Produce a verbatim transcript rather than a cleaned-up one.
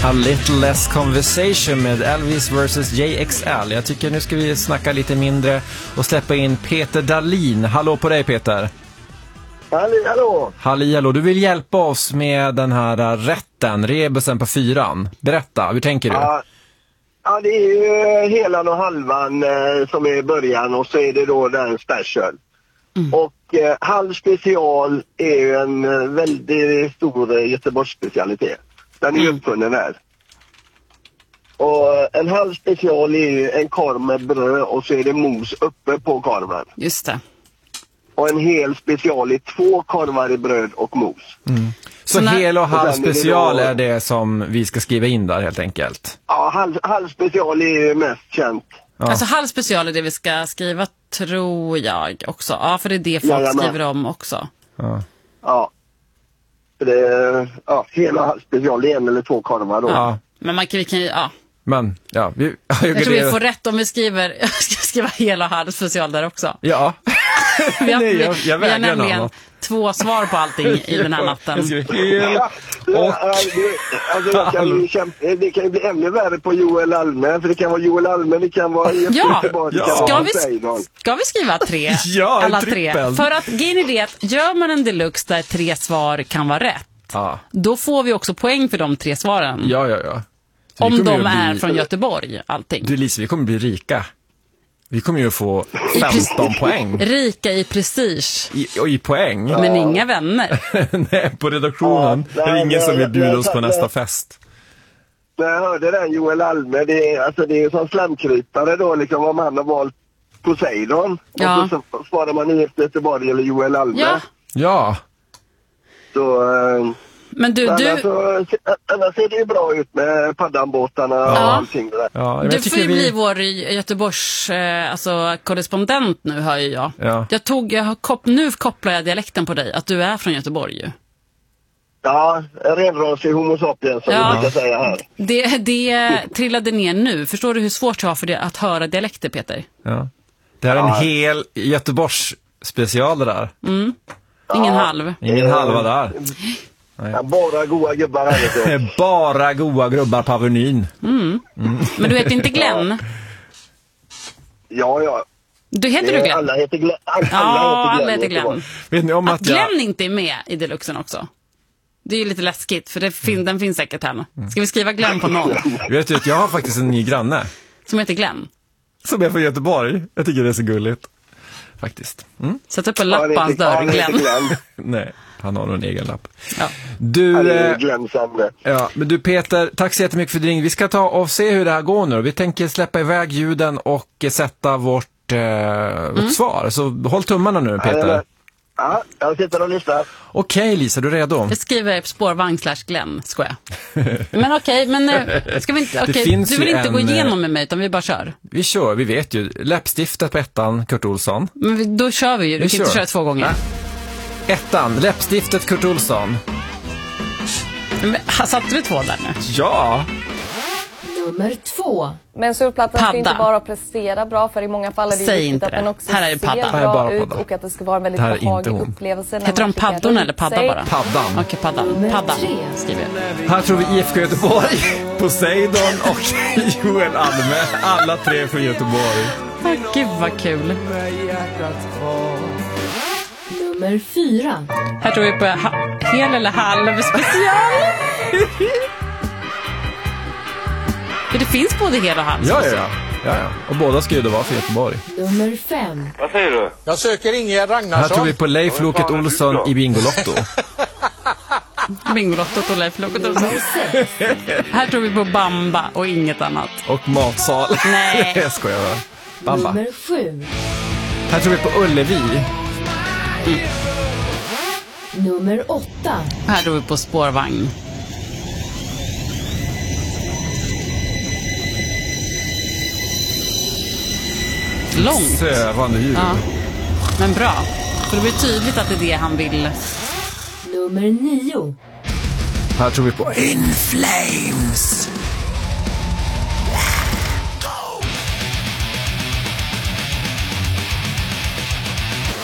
A little less conversation med Elvis versus J X L. Jag tycker nu ska vi snacka lite mindre och släppa in Peter Dahlin. Hallå på dig, Peter. Halli, hallå. Halli, hallå. Du vill hjälpa oss med den här rätten, rebusen på fyran. Berätta, hur tänker du? Ja, ja det är ju helan och halvan eh, som är i början och så är det då den special. Mm. Och eh, halv special är ju en eh, väldigt stor eh, Göteborgs specialitet. Den är ju mm. uppfunnen här. Och en halv special är ju en korv med bröd och så är det mos uppe på korven. Just det. Och en hel special är två korvar i bröd och mos. Mm. Så, så hel och halv special är det, då... är det som vi ska skriva in där helt enkelt? Ja, halv, halv special är ju mest känt. Ja. Alltså halv special är det vi ska skriva, tror jag också. Ja, för det är det folk Jajamän. skriver om också. Ja. Ja. Det är, ja, hela halv special är en eller två korvar då. Ja. Men man kan, vi kan ju, ja. Men, ja. Vi, jag, jag tror vi får rätt om vi skriver, jag ska skriva hela halv special där också. Ja. Vi har, Nej, jag, jag vi har nämligen någon. två svar på allting i den här natten. Jag skriver hel och... Alltså, det, kan ju kämpa, det kan ju bli ännu värre på Joel Alme. För det kan vara Joel Alme, det kan vara... Ja, Göteborg, ja. Kan Ska, vara vi, ska vi skriva tre? Ja, alla tre. För att grejen är det att gör man en deluxe där tre svar kan vara rätt. Ja. Då får vi också poäng för de tre svaren. Ja, ja, ja. Om de är bli... från Göteborg, allting. Du Lisa, vi kommer bli rika. Vi kommer ju få femton poäng. Rika i prestige. I, och i poäng. Ja. Men inga vänner. Nej, på redaktionen. Ja, det är ingen som vill bjuda oss på nästa fest. När jag hörde den Joel Alme, det är, alltså det är som slamkrypare då, liksom om han har valt Poseidon. Ja. Och så, så svarar man i Göteborg eller Joel Alme. Ja. Ja. Så... Uh, Men du, annars, du... Så, annars ser det ju bra ut med paddanbåtarna ja. och allting där. Ja, du får ju vi... bli vår Göteborgs eh, alltså, korrespondent nu, hör ju jag. Ja. Jag tog, jag har kop- nu kopplar jag dialekten på dig, att du är från Göteborg ju. Ja, renrasig homo sapiens som ja. vi brukar säga här. Det, det trillade ner nu. Förstår du hur svårt det var för det att höra dialekter, Peter? Ja. Det här är en ja. hel Göteborgs special där. Mm. Ingen ja. halv. Ingen mm. halva där. Ja, bara goa gubbar här. Bara goa gubbar på Avenyn. Mm. Mm. Men du heter inte Glenn? Ja, ja. Du heter du Glenn? Alla heter Glenn. Alla, ja, alla heter Glenn. Alla heter Glenn. Vet ni om att, att jag... Glenn inte är med i deluxen också? Det är ju lite läskigt, för det fin- den finns säkert här. Ska vi skriva Glenn på noll? Vet du att jag har faktiskt en ny granne. Som heter Glenn? Som är från Göteborg. Jag tycker det är så gulligt. Faktiskt. Mm. Sätt upp en lapp på hans dörr, Glenn. Nej, han har någon egen lapp. Ja. Du, eh, ja, men du Peter, tack så jättemycket för din. Vi ska ta och se hur det här går nu. Vi tänker släppa iväg ljuden och sätta vårt, eh, mm. vårt svar. Så håll tummarna nu, Peter. Ja, jag sitter och lyssnar. Okej, Lisa, du är redo? Jag skriver spårvagn slash Glenn, skojar. Men okej, men ska vi inte, okej, du vill inte en, gå igenom med mig, utan vi bara kör. Vi kör, vi vet ju. Läppstiftet på ettan, Kurt Olsson. Men vi, då kör vi ju, du vi kan kör. inte köra två gånger. Ja. Ettan, läppstiftet Kurt Olsson. Men, satte vi två där nu? Ja. Nummer två. Men surfplattan ska inte bara prestera bra, för i många fall är det Säg viktigt att det. den också här är ser padda. bra ut och att det ska vara en väldigt behaglig upplevelse. Heter de paddon eller padda bara? Paddan. Okej, paddan. Padda, skriver jag. Här tror vi I F K Göteborg, Poseidon och Joel Alme. Alla tre från Göteborg. Oh, gud vad kul. Nummer fyra. Här tror vi på ha- hel eller halv special. För det finns både hel och halv. Ja, ja, ja, ja, ja. Och båda ska ju då vara för Göteborg. Nummer fem. Vad säger du? Jag söker Ingegerd Ragnarsson. Här tror vi på Leif Loket Olsson i Bingolotto. Bingolottot och Leif Loket Olsson. Här tror vi på Bamba och inget annat. Och matsal. Nej. Jag skojar bara. Bamba. Nummer sju. Här tror vi på Ullevi. I... Nummer åtta. Här tror vi på spårvagn. Långt. Sövande ljud. Ja. Men bra. För det blir tydligt att det är det han vill. Nummer nio. Här tror vi på In Flames.